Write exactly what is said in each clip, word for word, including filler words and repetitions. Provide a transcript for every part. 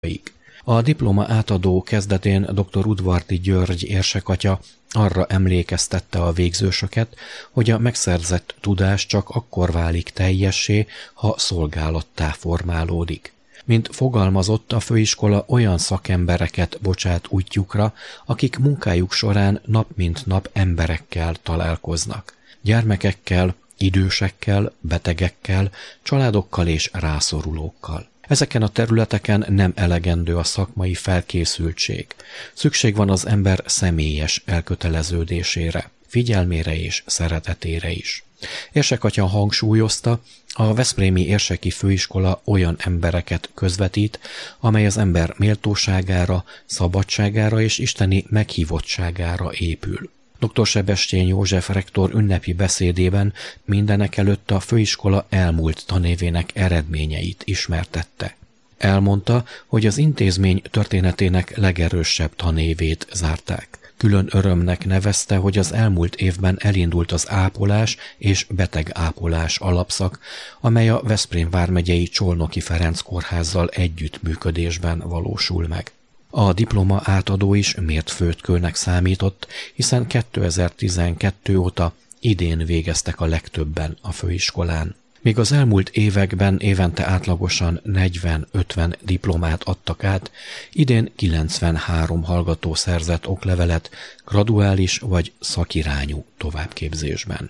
A diploma átadó kezdetén dr. Udvardi György érsekatya arra emlékeztette a végzősöket, hogy a megszerzett tudás csak akkor válik teljessé, ha szolgálattá formálódik. Mint fogalmazott, a főiskola olyan szakembereket bocsát útjukra, akik munkájuk során nap mint nap emberekkel találkoznak. Gyermekekkel, idősekkel, betegekkel, családokkal és rászorulókkal. Ezeken a területeken nem elegendő a szakmai felkészültség. Szükség van az ember személyes elköteleződésére, figyelmére és szeretetére is. Érsekatya hangsúlyozta, a veszprémi érseki főiskola olyan embereket közvetít, amely az ember méltóságára, szabadságára és isteni meghívottságára épül. dr. Sebestyén József rektor ünnepi beszédében mindenekelőtt a főiskola elmúlt tanévének eredményeit ismertette. Elmondta, hogy az intézmény történetének legerősebb tanévét zárták. Külön örömnek nevezte, hogy az elmúlt évben elindult az ápolás és betegápolás alapszak, amely a Veszprém vármegyei Csolnoki Ferenc kórházzal együttműködésben valósul meg. A diploma átadó is mértföldkőnek számított, hiszen kétezer-tizenkettő óta idén végeztek a legtöbben a főiskolán. Míg az elmúlt években évente átlagosan negyven-ötven diplomát adtak át, idén kilencvenhárom hallgató szerzett oklevelet graduális vagy szakirányú továbbképzésben.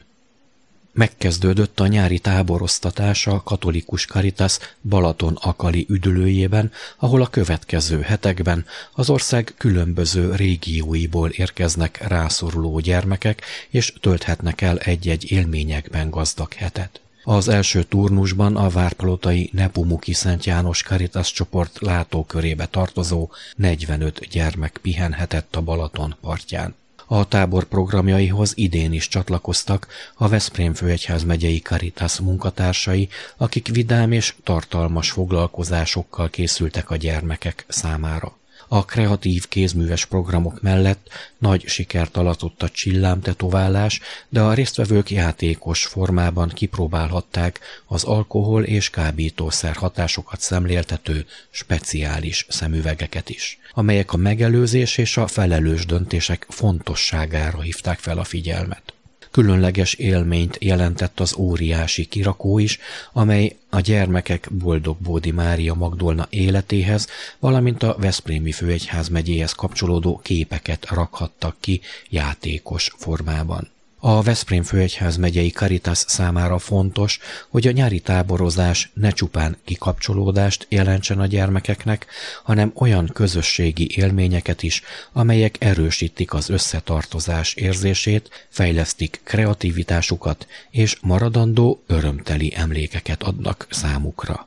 Megkezdődött a nyári táboroztatás a Katolikus Caritas Balaton-Akali üdülőjében, ahol a következő hetekben az ország különböző régióiból érkeznek rászoruló gyermekek, és tölthetnek el egy-egy élményekben gazdag hetet. Az első turnusban a várpalotai Nepumuki Szent János Caritas csoport látókörébe tartozó negyvenöt gyermek pihenhetett a Balaton partján. A tábor programjaihoz idén is csatlakoztak a Veszprém főegyházmegyei Caritas munkatársai, akik vidám és tartalmas foglalkozásokkal készültek a gyermekek számára. A kreatív kézműves programok mellett nagy sikert aratott a csillámtetoválás, de a résztvevők játékos formában kipróbálhatták az alkohol és kábítószer hatásokat szemléltető speciális szemüvegeket is, amelyek a megelőzés és a felelős döntések fontosságára hívták fel a figyelmet. Különleges élményt jelentett az óriási kirakó is, amely a gyermekek Boldog-Bódi Mária Magdolna életéhez, valamint a Veszprémi főegyházmegyéhez kapcsolódó képeket rakhattak ki játékos formában. A Veszprém főegyházmegyei Caritas számára fontos, hogy a nyári táborozás ne csupán kikapcsolódást jelentsen a gyermekeknek, hanem olyan közösségi élményeket is, amelyek erősítik az összetartozás érzését, fejlesztik kreativitásukat és maradandó örömteli emlékeket adnak számukra.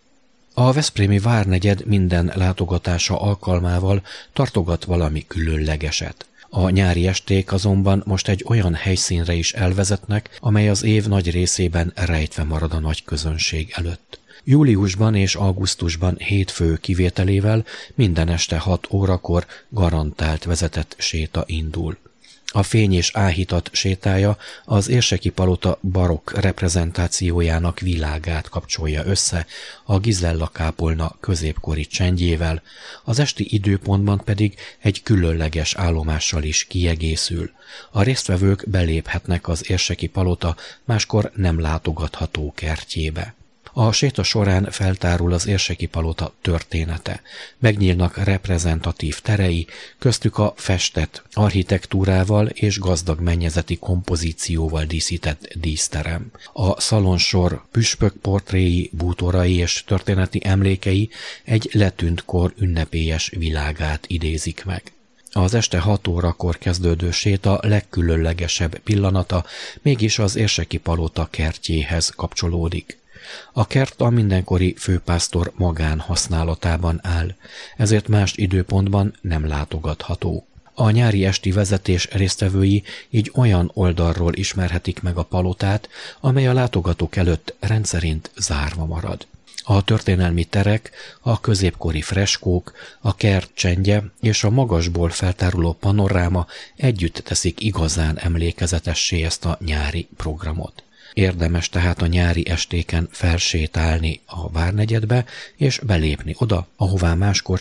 A veszprémi várnegyed minden látogatása alkalmával tartogat valami különlegeset. A nyári esték azonban most egy olyan helyszínre is elvezetnek, amely az év nagy részében rejtve marad a nagy közönség előtt. Júliusban és augusztusban hétfő kivételével minden este hat órakor garantált vezetett séta indul. A fény és áhítat sétája az érseki palota barokk reprezentációjának világát kapcsolja össze a Gizella kápolna középkori csendjével, az esti időpontban pedig egy különleges állomással is kiegészül. A résztvevők beléphetnek az érseki palota máskor nem látogatható kertjébe. A séta során feltárul az érseki palota története. Megnyílnak reprezentatív terei, köztük a festett architektúrával és gazdag mennyezeti kompozícióval díszített díszterem. A szalonsor püspök portréi, bútorai és történeti emlékei egy letűnt kor ünnepélyes világát idézik meg. Az este hat órakor kezdődő séta legkülönlegesebb pillanata mégis az érseki palota kertjéhez kapcsolódik. A kert a mindenkori főpásztor magánhasználatában áll, ezért más időpontban nem látogatható. A nyári esti vezetés résztvevői így olyan oldalról ismerhetik meg a palotát, amely a látogatók előtt rendszerint zárva marad. A történelmi terek, a középkori freskók, a kert csendje és a magasból feltáruló panoráma együtt teszik igazán emlékezetessé ezt a nyári programot. Érdemes tehát a nyári estéken felsétálni a várnegyedbe, és belépni oda, ahová máskor